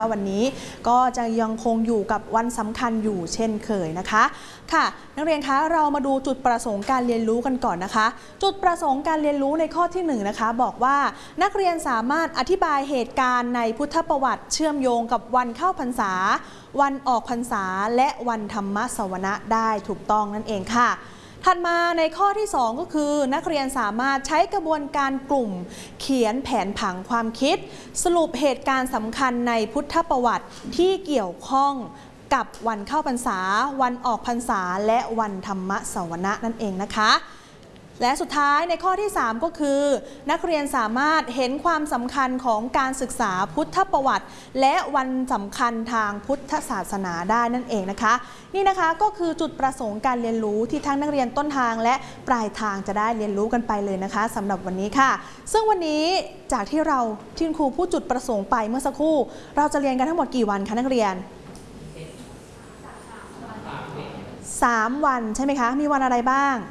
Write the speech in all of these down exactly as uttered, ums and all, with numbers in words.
วันนี้ก็จะยังคงอยู่กับวันสำคัญอยู่เช่นเคยนะคะค่ะนักเรียนคะเรามาดูจุดประสงค์การเรียนรู้กันก่อนนะคะจุดประสงค์การเรียนรู้ในข้อที่หนึ่งนะคะบอกว่านักเรียนสามารถอธิบายเหตุการณ์ในพุทธประวัติเชื่อมโยงกับวันเข้าพรรษาวันออกพรรษาและวันธรรมสวนะได้ถูกต้องนั่นเองค่ะถัดมาในข้อที่สองก็คือนักเรียนสามารถใช้กระบวนการกลุ่มเขียนแผนผังความคิดสรุปเหตุการณ์สำคัญในพุทธประวัติที่เกี่ยวข้องกับวันเข้าพรรษาวันออกพรรษาและวันธรรมสวนะนั่นเองนะคะและสุดท้ายในข้อที่สามก็คือนักเรียนสามารถเห็นความสำคัญของการศึกษาพุทธประวัติและวันสำคัญทางพุทธศาสนาได้นั่นเองนะคะนี่นะคะก็คือจุดประสงค์การเรียนรู้ที่ทั้งนักเรียนต้นทางและปลายทางจะได้เรียนรู้กันไปเลยนะคะสำหรับวันนี้ค่ะซึ่งวันนี้จากที่เราที่คุณครูพูดจุดประสงค์ไปเมื่อสักครู่เราจะเรียนกันทั้งหมดกี่วันคะนักเรียนสามวันใช่ไหมคะมีวันอะไรบ้าง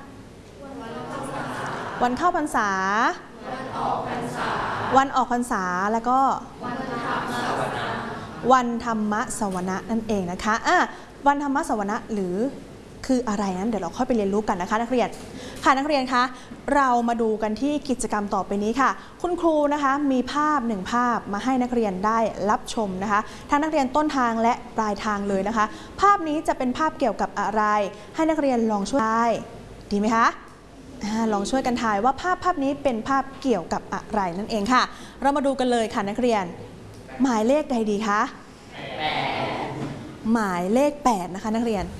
วันเข้าพรรษาวันออกพรรษาวันออกพรรษาแล้วก็วันธรรมสวนะวันธรรมสวนะนั่นเองนะคะอ่ะวันธรรมสวนะหรือคืออะไรนั้นเดี๋ยวเราค่อยไปเรียนรู้กันนะคะนักเรียนค่ะนักเรียนคะเรามาดูกันที่กิจกรรมต่อไปนี้ค่ะคุณครูนะคะมีภาพหนึ่งภาพมาให้นักเรียนได้รับชมนะคะทั้งนักเรียนต้นทางและปลายทางเลยนะคะภาพนี้จะเป็นภาพเกี่ยวกับอะไรให้นักเรียนลองช่วยได้ดีไหมคะลองช่วยกันทายว่าภาพภาพนี้เป็นภาพเกี่ยวกับอะไรนั่นเองค่ะเรามาดูกันเลยค่ะนักเรียนหมายเลขใดดีคะแปดหมายเลขแปดนะคะนักเรียน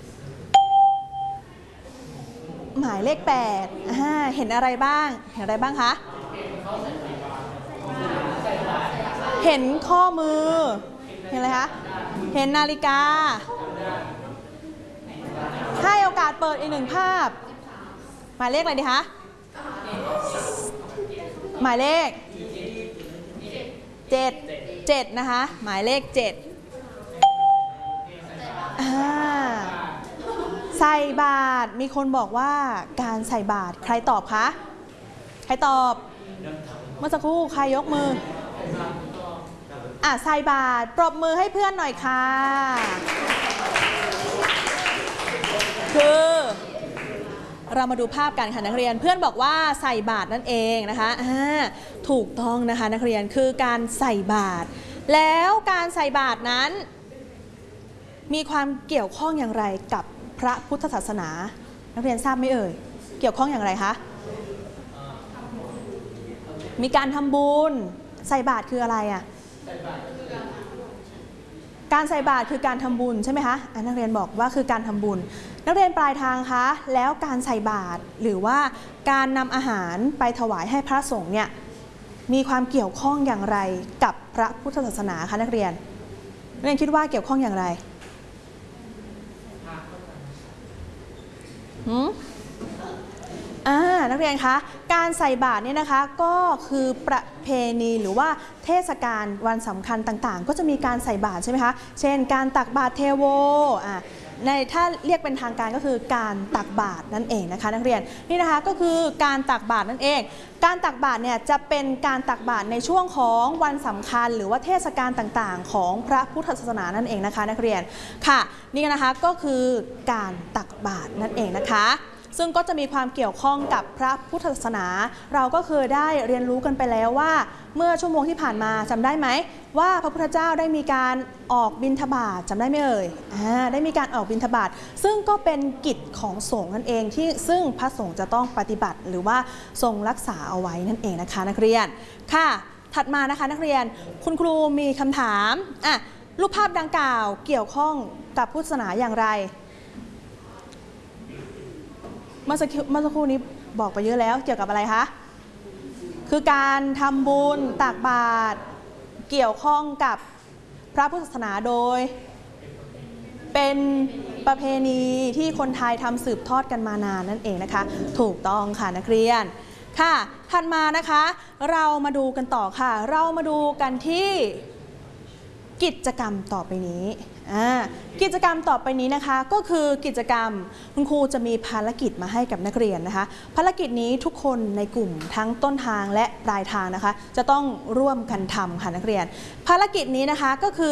หมายเลขแปดเห็นอะไรบ้างเห็นอะไรบ้างคะเห็นข้อมือเห็นอะไรคะเห็นนาฬิกาให้โอกาสเปิดอีกหนึ่งภาพหมายเลขอะไรดีคะหมายเลขเจ็ดเจ็ดนะคะหมายเลขเจ็ดใส่บาตรมีคนบอกว่าการใส่บาตรใครตอบคะใครตอบเมื่อสักครู่ใครยกมืออ่ะใส่บาตรปรบมือให้เพื่อนหน่อยค่ะคือเรามาดูภาพกันค่ะนักเรียนเพื่อนบอกว่าใส่บาตรนั่นเองนะคะถูกต้องนะคะนักเรียนคือการใส่บาตรแล้วการใส่บาตรนั้นมีความเกี่ยวข้องอย่างไรกับพระพุทธศาสนานักเรียนทราบไหมเอ่ยเกี่ยวข้องอย่างไรคะมีการทำบุญใส่บาตรคืออะไรอ่ะการใส่บาตรคือการทำบุญใช่ไหมคะนักเรียนบอกว่าคือการทำบุญนักเรียนปลายทางคะแล้วการใส่บาตรหรือว่าการนำอาหารไปถวายให้พระสงฆ์เนี่ยมีความเกี่ยวข้องอย่างไรกับพระพุทธศาสนาคะนักเรียนนักเรียนคิดว่าเกี่ยวข้องอย่างไรหืมอ่านักเรียนคะการใส่บาตรเนี่ยนะคะก็คือประเพณีหรือว่าเทศกาลวันสำคัญต่างๆก็จะมีการใส่บาตรใช่ไหมคะเช่นการตักบาตรเทโวอ่าในถ้าเรียกเป็นทางการก็คือการตักบาตรนั่นเองนะคะนักเรียนนี่นะคะก็คือการตักบาตรนั่นเองการตักบาตรเนี่ยจะเป็นการตักบาตรในช่วงของวันสำคัญหรือว่าเทศกาลต่างๆของพระพุทธศาสนานั่นเองนะคะนักเรียนค่ะนี่นะคะก็คือการตักบาตรนั่นเองนะคะซึ่งก็จะมีความเกี่ยวข้องกับพระพุทธศาสนาเราก็เคยได้เรียนรู้กันไปแล้วว่าเมื่อชั่วโมงที่ผ่านมาจำได้ไหมว่าพระพุทธเจ้าได้มีการออกบิณฑบาตจำได้ไหมเอ่ยอ่าได้มีการออกบิณฑบาตซึ่งก็เป็นกิจของสงฆ์นั่นเองที่ซึ่งพระสงฆ์จะต้องปฏิบัติหรือว่าทรงรักษาเอาไว้นั่นเองนะคะนักเรียนค่ะถัดมานะคะนักเรียนคุณครูมีคำถามอ่ะรูปภาพดังกล่าวเกี่ยวข้องกับพุทธศาสนาอย่างไรเมื่อสักเมื่อสักครู่นี้บอกไปเยอะแล้วเกี่ยวกับอะไรคะคือการทำบุญตักบาตรเกี่ยวข้องกับพระพุทธศาสนาโดยเป็นประเพณีที่คนไทยทำสืบทอดกันมานานนั่นเองนะคะถูกต้องค่ะนักเรียนค่ะถัดมานะคะเรามาดูกันต่อค่ะเรามาดูกันที่กิจกรรมต่อไปนี้กิจกรรมต่อไปนี้นะคะก็คือกิจกรรมคุณครูจะมีภารกิจมาให้กับนักเรียนนะคะภารกิจนี้ทุกคนในกลุ่มทั้งต้นทางและปลายทางนะคะจะต้องร่วมกันทำค่ะนักเรียนภารกิจนี้นะคะก็คือ